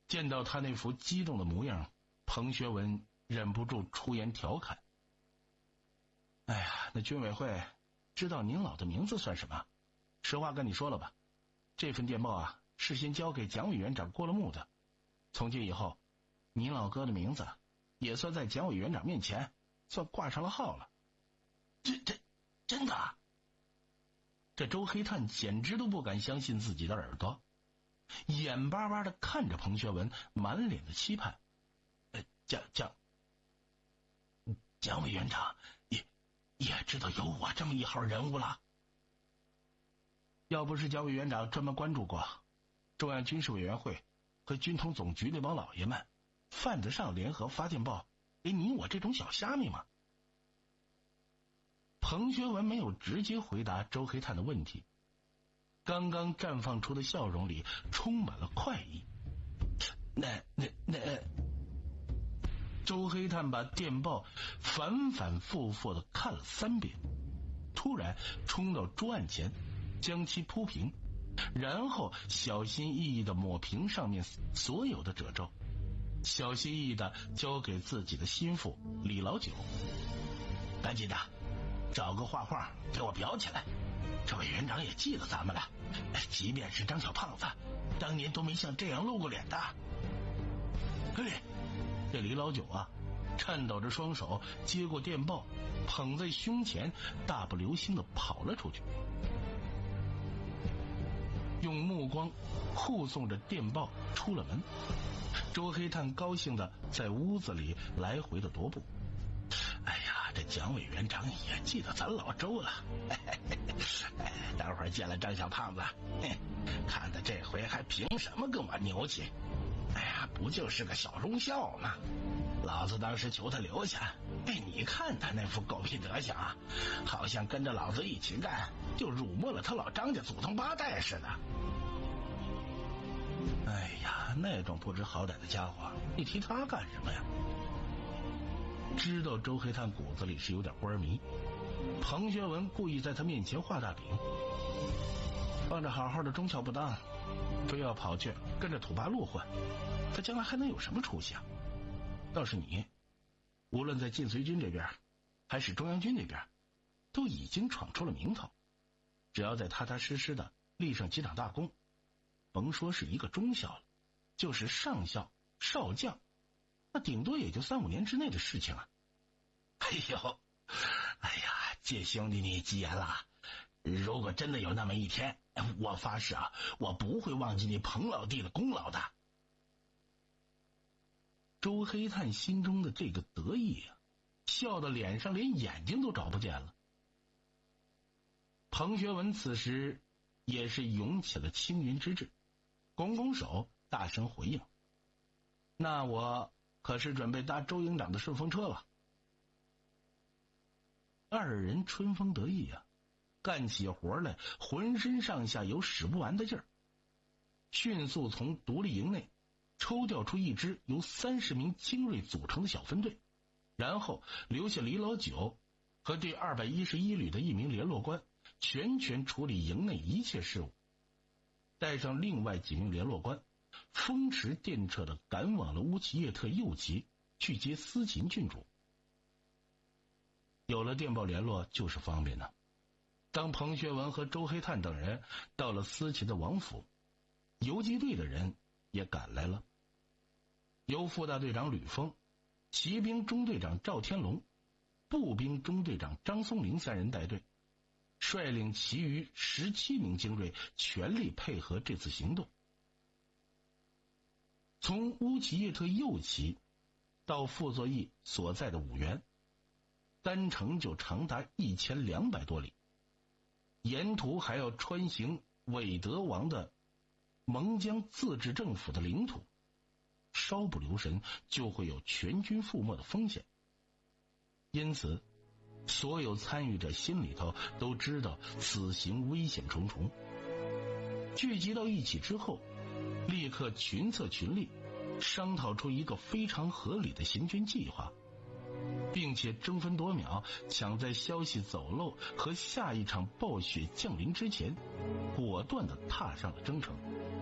见到他那副激动的模样，彭学文忍不住出言调侃：“哎呀，那军委会知道您老的名字算什么？实话跟你说了吧，这份电报啊，事先交给蒋委员长过了目的。从今以后，您老哥的名字也算在蒋委员长面前算挂上了号了。”真的？这周黑炭简直都不敢相信自己的耳朵，眼巴巴的看着彭学文，满脸的期盼。蒋委员长也知道有我这么一号人物了。要不是蒋委员长专门关注过，中央军事委员会和军统总局那帮老爷们，犯得上联合发电报给你我这种小虾米吗？彭学文没有直接回答周黑炭的问题，刚刚绽放出的笑容里充满了快意。那周黑炭把电报反反复复的看了3遍，突然冲到桌案前，将其铺平，然后小心翼翼的抹平上面所有的褶皱，小心翼翼的交给自己的心腹李老九：“赶紧的，找个画画给我裱起来，这委员长也记得咱们了，即便是张小胖子当年都没像这样露过脸的。”这李老九啊，颤抖着双手接过电报，捧在胸前，大步流星的跑了出去，用目光护送着电报出了门。周黑炭高兴的在屋子里来回的踱步。哎呀，这蒋委员长也记得咱老周了。等会儿见了张小胖子，看他这回还凭什么跟我牛气？哎呀，不就是个小荣孝吗？老子当时求他留下，你看他那副狗屁德行啊，好像跟着老子一起干就辱没了他老张家祖宗8代似的。哎呀，那种不知好歹的家伙，你提他干什么呀？知道周黑炭骨子里是有点官迷，彭学文故意在他面前画大饼，放着好好的中校不当，非要跑去跟着土八路混，他将来还能有什么出息啊？倒是你，无论在晋绥军这边还是中央军那边，都已经闯出了名头，只要再踏踏实实的立上几场大功，甭说是一个中校了，就是上校、少将，那顶多也就3-5年之内的事情啊。哎呀，借兄弟你吉言了，如果真的有那么一天，我发誓啊，我不会忘记你彭老弟的功劳的。周黑炭心中的这个得意啊，笑得脸上连眼睛都找不见了。彭学文此时也是涌起了青云之志，拱拱手大声回应：“那我可是准备搭周营长的顺风车了。”二人春风得意啊，干起活来浑身上下有使不完的劲儿。迅速从独立营内抽调出一支由30名精锐组成的小分队，然后留下李老九和第211旅的1名联络官全权处理营内一切事务，带上另外几名联络官风驰电掣地赶往了乌齐叶特右旗去接司勤郡主。有了电报联络就是方便呢。当彭学文和周黑炭等人到了司勤的王府，游击队的人也赶来了，由副大队长吕峰、骑兵中队长赵天龙、步兵中队长张松龄3人带队，率领其余17名精锐全力配合这次行动。从乌齐叶特右旗到傅作义所在的五原，单程就长达1200多里，沿途还要穿行韦德王的蒙江自治政府的领土，稍不留神就会有全军覆没的风险。因此所有参与者心里头都知道此行危险重重，聚集到一起之后，立刻群策群力，商讨出一个非常合理的行军计划，并且争分夺秒抢在消息走漏和下一场暴雪降临之前，果断地踏上了征程。